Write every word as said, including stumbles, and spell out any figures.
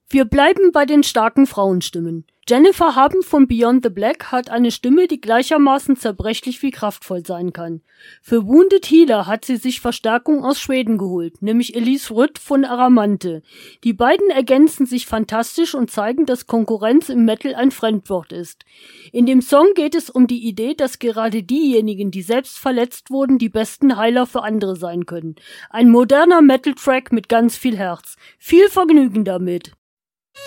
Wir bleiben bei den starken Frauenstimmen. Jennifer Haben von Beyond the Black hat eine Stimme, die gleichermaßen zerbrechlich wie kraftvoll sein kann. Für Wounded Healer hat sie sich Verstärkung aus Schweden geholt, nämlich Elise Rütt von Aramante. Die beiden ergänzen sich fantastisch und zeigen, dass Konkurrenz im Metal ein Fremdwort ist. In dem Song geht es um die Idee, dass gerade diejenigen, die selbst verletzt wurden, die besten Heiler für andere sein können. Ein moderner Metal-Track mit ganz viel Herz. Viel Vergnügen damit!